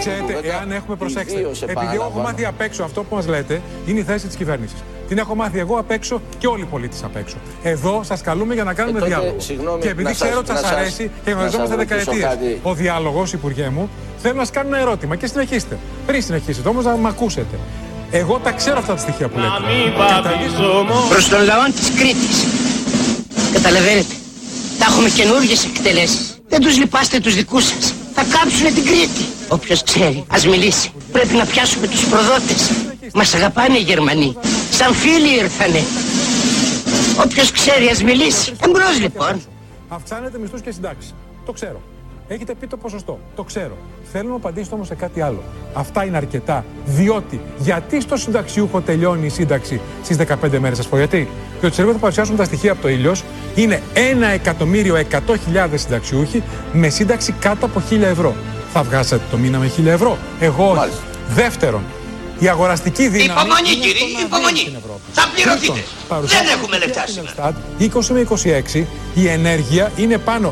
ξέρετε, εάν έχουμε προσέξει. Επειδή εγώ έχω μάθει απ' έξω αυτό που μας λέτε, είναι η θέση της κυβέρνησης. Την έχω μάθει εγώ απ' έξω και όλοι οι πολίτες απ' έξω. Εδώ σας καλούμε για να κάνουμε διάλογο. Και επειδή ξέρω ότι σας αρέσει και γνωριζόμαστε δεκαετίες ο διάλογος, Υπουργέ μου, θέλω να σας κάνω ένα ερώτημα και συνεχίστε. Πριν συνεχίσετε όμως να με ακούσετε. Εγώ τα ξέρω αυτά τα στοιχεία που λέτε. Προς τον λαό της Κρήτης. Καταλαβαίνετε. Θα έχουμε καινούργιες εκτελέσεις. Δεν τους λυπάστε τους δικούς σας. Θα κάψουνε την Κρήτη. Όποιος ξέρει, ας μιλήσει. Πρέπει να πιάσουμε τους προδότες. Μας αγαπάνε οι Γερμανοί. Σαν φίλοι ήρθανε. Όποιος ξέρει, ας μιλήσει. Εμπρός λοιπόν. Αυξάνετε μισθούς και συντάξεις. Το ξέρω. Έχετε πει το ποσοστό. Το ξέρω. Θέλω να απαντήσετε όμως σε κάτι άλλο. Αυτά είναι αρκετά. Διότι, γιατί στο συνταξιούχο τελειώνει η σύνταξη στις 15 μέρες, σας πω γιατί. Διότι σε λίγο θα παρουσιάσουμε τα στοιχεία από το Ήλιος. Είναι 1.100.000 συνταξιούχοι με σύνταξη κάτω από 1.000 ευρώ. Θα βγάζετε το μήνα με 1.000 ευρώ. Εγώ όχι. Δεύτερον, η αγοραστική δύναμη. Υπομονή, κύριε, υπομονή. Θα πληρωθείτε. Δεν έχουμε λεφτά σήμερα. 20 με 26 η ενέργεια είναι πάνω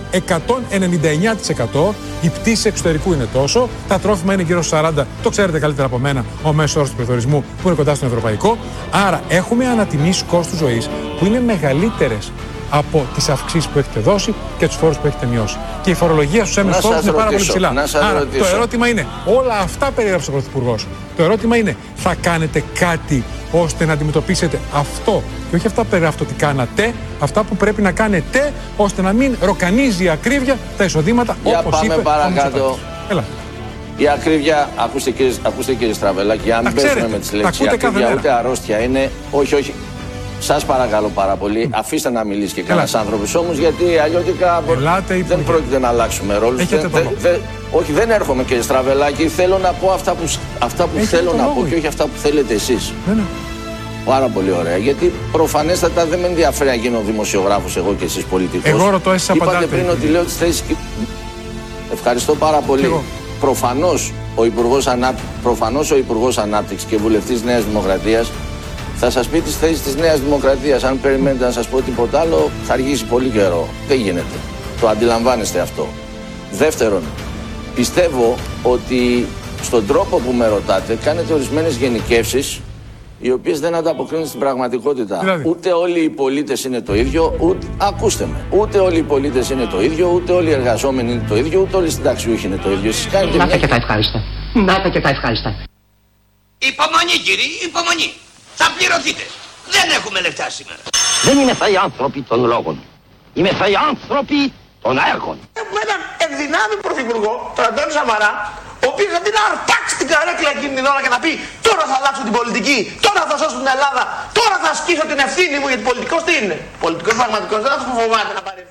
199%. Η πτήση εξωτερικού είναι τόσο. Τα τρόφιμα είναι γύρω στους 40. Το ξέρετε καλύτερα από μένα. Ο μέσος όρος του πληθωρισμού που είναι κοντά στον ευρωπαϊκό. Άρα έχουμε ανατιμήσεις κόστους ζωής που είναι μεγαλύτερες από τις αυξήσεις που έχετε δώσει και τους φόρους που έχετε μειώσει. Και η φορολογία στους έμεσους φόρους είναι πάρα πολύ ψηλά. Άρα το ερώτημα είναι, όλα αυτά περιγράψε ο Πρωθυπουργός. Το ερώτημα είναι, θα κάνετε κάτι ώστε να αντιμετωπίσετε αυτό και όχι αυτά που περιγράφετε ότι κάνατε, αυτά που πρέπει να κάνετε ώστε να μην ροκανίζει η ακρίβεια τα εισοδήματα όπως είπε ο Μητσοτάκης. Έλα. Η ακρίβεια, ακούστε κύριε Στραβελάκη, αν πέσουμε με τις λέξεις, η ακρίβεια ούτε αρρώστια είναι, όχι. Σας παρακαλώ πάρα πολύ, αφήστε να μιλήσει και κανένας άνθρωπος όμως, γιατί αλλιώτικα δεν πρόκειται να αλλάξουμε ρόλους. Όχι, δεν έρχομαι κύριε Στραβελάκη, θέλω να πω αυτά που θέλω να πω και όχι αυτά που θέλετε εσείς. Πάρα πολύ ωραία, γιατί προφανέστατα δεν με ενδιαφέρει να γίνω δημοσιογράφος εγώ και εσείς πολιτικός. Εγώ ρωτώ, εσείς απαντάτε. Είπατε πριν ότι λέω τις θέσεις. Ευχαριστώ πάρα πολύ. Προφανώς ο Υπουργός Ανάπτυξης και βουλευτής Νέας Δημοκρατίας θα σας πει τις θέσεις της Νέας Δημοκρατίας. Αν περιμένετε να σας πω τίποτα άλλο, θα αργήσει πολύ καιρό. Δεν γίνεται. Το αντιλαμβάνεστε αυτό. Δεύτερον, πιστεύω ότι στον τρόπο που με ρωτάτε κάνετε ορισμένες γενικεύσεις οι οποίες δεν ανταποκρίνονται στην πραγματικότητα. Δηλαδή. Ούτε όλοι οι πολίτες είναι το ίδιο, ακούστε με. Ούτε όλοι οι πολίτες είναι το ίδιο, ούτε όλοι οι εργαζόμενοι είναι το ίδιο, ούτε όλοι οι συνταξιούχοι είναι το ίδιο. Εσείς κάνετε Να τα και τα ευχάριστα. Υπομονή, κύριε, υπομονή. Θα πληρωθείτε. Δεν έχουμε λεφτά σήμερα. Δεν είμαι θα οι άνθρωποι των λόγων. Είμαι θα οι άνθρωποι των έργων. Έχουμε έναν ενδυνάμει πρωθυπουργό, τον Αντώνη Σαμαρά, ο οποίος αντί να αρπάξει την καρέκλα εκείνη την ώρα και να πει τώρα θα αλλάξω την πολιτική, τώρα θα σώσω την Ελλάδα, τώρα θα ασκήσω την ευθύνη μου, γιατί πολιτικός τι είναι. Πολιτικός πραγματικός δεν θα φοβάται να πάρει.